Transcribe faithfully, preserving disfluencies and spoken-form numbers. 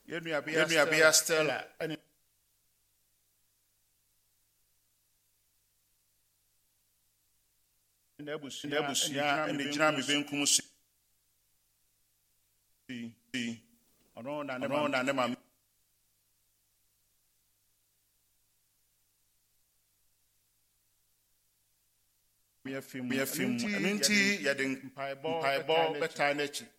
Yenua Stella and Nebusia and the Jinami Benkum si on and on and them. Me a film, me a film, and inti yading pie ball, better nature.